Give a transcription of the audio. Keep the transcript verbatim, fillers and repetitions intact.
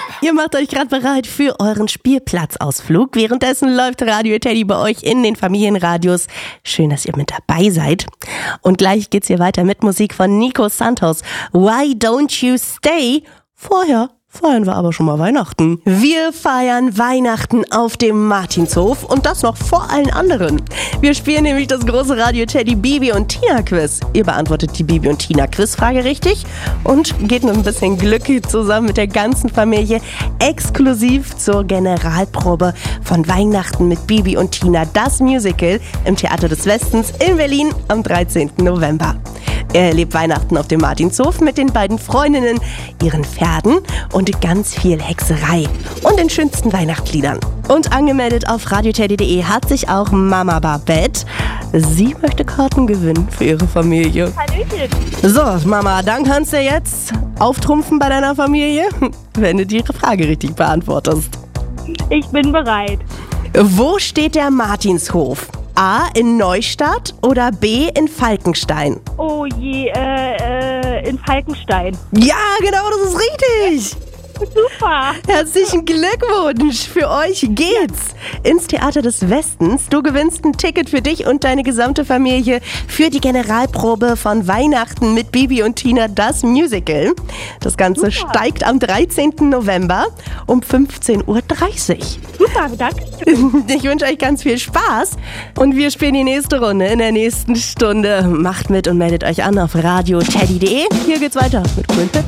Ihr macht euch gerade bereit für euren Spielplatzausflug. Währenddessen läuft Radio Teddy bei euch in den Familienradios. Schön, dass ihr mit dabei seid. Und gleich geht's hier weiter mit Musik von Nico Santos. Why Don't You Stay? Vorher feiern wir aber schon mal Weihnachten. Wir feiern Weihnachten auf dem Martinshof und das noch vor allen anderen. Wir spielen nämlich das große Radio Teddy Bibi und Tina Quiz. Ihr beantwortet die Bibi und Tina Quizfrage richtig und geht mit ein bisschen Glück zusammen mit der ganzen Familie exklusiv zur Generalprobe von Weihnachten mit Bibi und Tina, das Musical im Theater des Westens in Berlin am dreizehnten November. Er erlebt Weihnachten auf dem Martinshof mit den beiden Freundinnen, ihren Pferden und ganz viel Hexerei und den schönsten Weihnachtsliedern. Und angemeldet auf radioteddy punkt de hat sich auch Mama Babette. Sie möchte Karten gewinnen für ihre Familie. Hallöchen. So, Mama, dann kannst du jetzt auftrumpfen bei deiner Familie, wenn du die Frage richtig beantwortest. Ich bin bereit. Wo steht der Martinshof? A. in Neustadt oder B. in Falkenstein? Oh je, äh, äh, in Falkenstein. Ja, genau, das ist richtig. Super. Herzlichen Glückwunsch. Für euch geht's ins Theater des Westens. Du gewinnst ein Ticket für dich und deine gesamte Familie für die Generalprobe von Weihnachten mit Bibi und Tina, das Musical. Das Ganze Super. steigt am dreizehnten November um fünfzehn Uhr dreißig. Super, danke. Ich wünsche euch ganz viel Spaß und wir spielen die nächste Runde in der nächsten Stunde. Macht mit und meldet euch an auf radioteddy punkt de. Hier geht's weiter mit coolen Tipps.